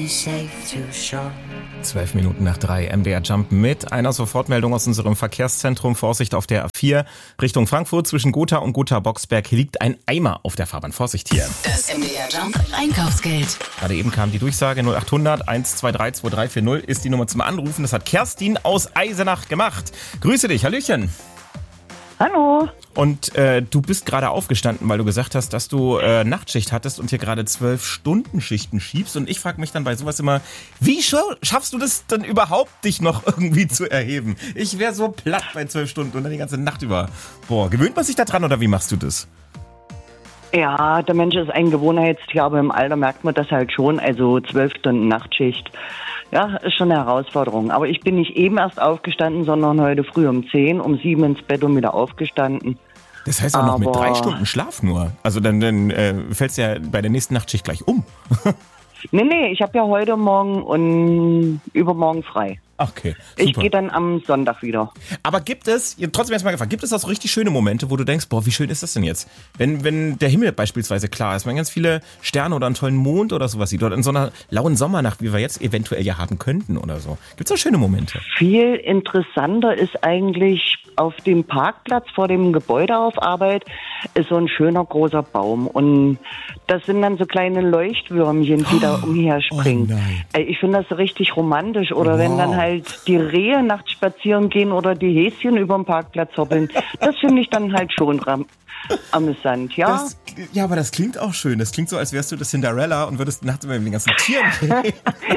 12 Minuten nach 3, MDR Jump mit einer Sofortmeldung aus unserem Verkehrszentrum. Vorsicht auf der A4 Richtung Frankfurt zwischen Gotha und Gotha-Boxberg liegt ein Eimer auf der Fahrbahn. Vorsicht hier. Das MDR Jump Einkaufsgeld. Gerade eben kam die Durchsage 0800 123 2340 ist die Nummer zum Anrufen. Das hat Kerstin aus Eisenach gemacht. Grüße dich, Hallöchen. Hallo. Und du bist gerade aufgestanden, weil du gesagt hast, dass du Nachtschicht hattest und hier gerade 12-Stunden-Schichten schiebst. Und ich frage mich dann bei sowas immer, wie schaffst du das denn überhaupt, dich noch irgendwie zu erheben? Ich wäre so platt bei 12 Stunden und dann die ganze Nacht über. Boah, gewöhnt man sich da dran oder wie machst du das? Ja, der Mensch ist ein Gewohnheitstier, aber im Alter merkt man das halt schon. Also 12 Stunden Nachtschicht, ja, ist schon eine Herausforderung. Aber ich bin nicht eben erst aufgestanden, sondern heute früh um 10, um 7 ins Bett und wieder aufgestanden. Das heißt auch noch mit 3 Stunden Schlaf nur. Also dann fällst du ja bei der nächsten Nachtschicht gleich um. Nee, ich habe ja heute Morgen und übermorgen frei. Okay, super. Ich gehe dann am Sonntag wieder. Aber gibt es, trotzdem erstmal gefragt, gibt es auch so richtig schöne Momente, wo du denkst, boah, wie schön ist das denn jetzt? Wenn der Himmel beispielsweise klar ist, man ganz viele Sterne oder einen tollen Mond oder sowas sieht, oder in so einer lauen Sommernacht, wie wir jetzt eventuell ja haben könnten oder so. Gibt es auch schöne Momente? Viel interessanter ist eigentlich auf dem Parkplatz vor dem Gebäude auf Arbeit ist so ein schöner großer Baum und das sind dann so kleine Leuchtwürmchen, die da umherspringen. Ich finde das richtig romantisch oder wenn dann halt die Rehe nachts spazieren gehen oder die Häschen über den Parkplatz hoppeln. Das finde ich dann halt schon amüsant, ja? Ja, aber das klingt auch schön. Das klingt so, als wärst du das Cinderella und würdest nachts immer mit den ganzen Tieren reden.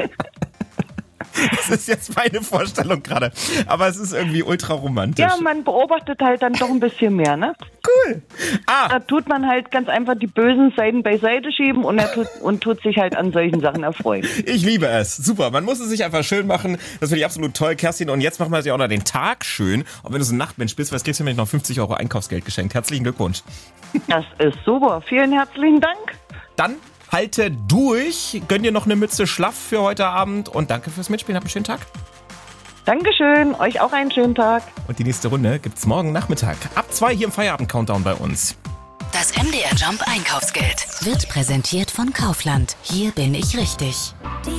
Das ist jetzt meine Vorstellung gerade. Aber es ist irgendwie ultra romantisch. Ja, man beobachtet halt dann doch ein bisschen mehr, ne? Cool. Da tut man halt ganz einfach die bösen Seiten beiseite schieben und tut sich halt an solchen Sachen erfreuen. Ich liebe es. Super. Man muss es sich einfach schön machen. Das finde ich absolut toll, Kerstin. Und jetzt machen wir sich auch noch den Tag schön. Und wenn du so ein Nachtmensch bist, was kriegst du nämlich noch 50 € Einkaufsgeld geschenkt. Herzlichen Glückwunsch. Das ist super. Vielen herzlichen Dank. Dann halte durch, gönn dir noch eine Mütze Schlaf für heute Abend und danke fürs Mitspielen. Habt einen schönen Tag. Dankeschön, euch auch einen schönen Tag. Und die nächste Runde gibt's morgen Nachmittag. Ab 2 hier im Feierabend-Countdown bei uns. Das MDR Jump Einkaufsgeld wird präsentiert von Kaufland. Hier bin ich richtig.